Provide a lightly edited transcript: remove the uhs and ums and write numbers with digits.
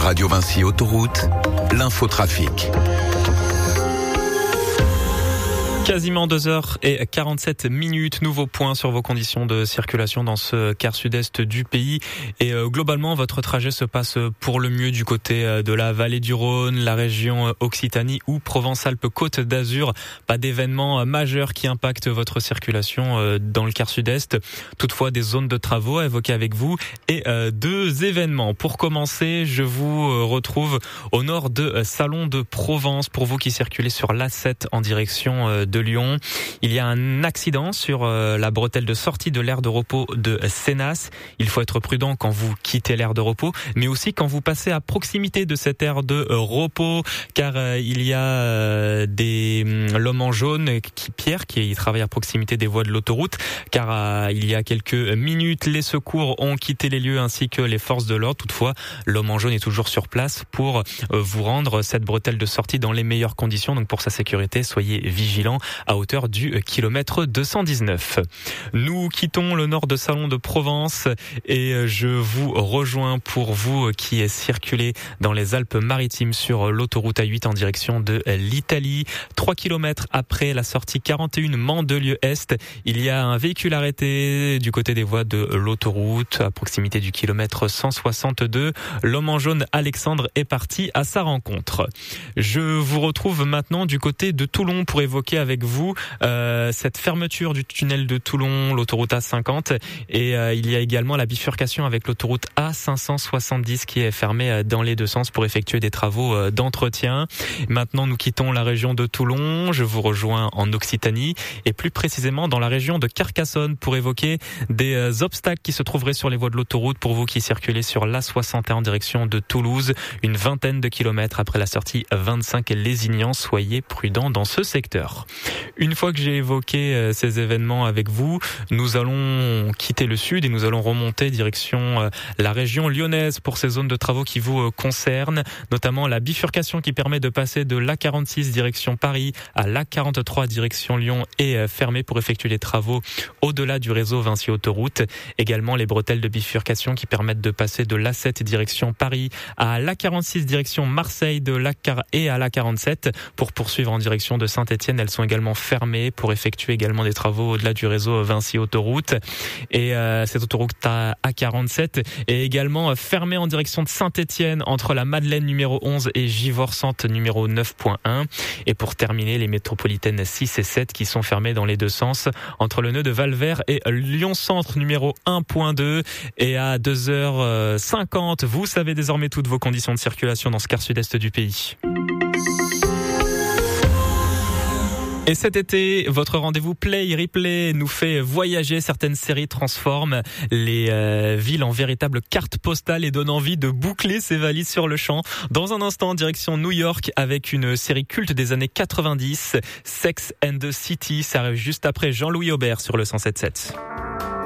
Radio Vinci Autoroute, l'infotrafic. Quasiment 2h47. Nouveau point sur vos conditions de circulation dans ce quart sud-est du pays. Et globalement, votre trajet se passe pour le mieux du côté de la vallée du Rhône, la région Occitanie ou Provence-Alpes-Côte d'Azur. Pas d'événements majeurs qui impactent votre circulation dans le quart sud-est. Toutefois, des zones de travaux à évoquer avec vous et deux événements. Pour commencer, je vous retrouve au nord de Salon de Provence pour vous qui circulez sur l'A7 en direction de Lyon. Il y a un accident sur la bretelle de sortie de l'aire de repos de Sénas. Il faut être prudent quand vous quittez l'aire de repos, mais aussi quand vous passez à proximité de cette aire de repos, car il y a l'homme en jaune, Pierre, qui travaille à proximité des voies de l'autoroute, car il y a quelques minutes, les secours ont quitté les lieux ainsi que les forces de l'ordre. Toutefois, l'homme en jaune est toujours sur place pour vous rendre cette bretelle de sortie dans les meilleures conditions. Donc pour sa sécurité, soyez vigilants à hauteur du kilomètre 219. Nous quittons le nord de Salon de Provence et je vous rejoins pour vous qui circulez dans les Alpes-Maritimes sur l'autoroute A8 en direction de l'Italie. 3 kilomètres après la sortie 41 Mandelieu-Est, il y a un véhicule arrêté du côté des voies de l'autoroute à proximité du kilomètre 162. L'homme en jaune Alexandre est parti à sa rencontre. Je vous retrouve maintenant du côté de Toulon pour évoquer avec vous cette fermeture du tunnel de Toulon, l'autoroute A50, et il y a également la bifurcation avec l'autoroute A570 qui est fermée dans les deux sens pour effectuer des travaux d'entretien. Maintenant, nous quittons la région de Toulon, je vous rejoins en Occitanie et plus précisément dans la région de Carcassonne pour évoquer des obstacles qui se trouveraient sur les voies de l'autoroute pour vous qui circulez sur l'A61 en direction de Toulouse, une vingtaine de kilomètres après la sortie 25 Lézignan. Soyez prudents dans ce secteur. Une fois que j'ai évoqué ces événements avec vous, nous allons quitter le sud et nous allons remonter direction la région lyonnaise pour ces zones de travaux qui vous concernent, notamment la bifurcation qui permet de passer de l'A46 direction Paris à l'A43 direction Lyon est fermée pour effectuer les travaux au-delà du réseau Vinci Autoroute. Également les bretelles de bifurcation qui permettent de passer de l'A7 direction Paris à l'A46 direction Marseille et à l'A47 pour poursuivre en direction de Saint-Étienne. Elles sont également fermées pour effectuer également des travaux au-delà du réseau Vinci Autoroute. Et cette autoroute A47 est également fermée en direction de Saint-Étienne entre la Madeleine numéro 11 et Givors-Centre numéro 9.1. Et pour terminer, les métropolitaines 6 et 7 qui sont fermées dans les deux sens entre le nœud de Valvert et Lyon-Centre numéro 1.2. Et à 2h50, vous savez désormais toutes vos conditions de circulation dans ce quart sud-est du pays. Et cet été, votre rendez-vous Play Replay nous fait voyager. Certaines séries transforment les villes en véritable carte postale et donnent envie de boucler ses valises sur le champ. Dans un instant, direction New York avec une série culte des années 90, Sex and the City. Ça arrive juste après Jean-Louis Aubert sur le 107.7.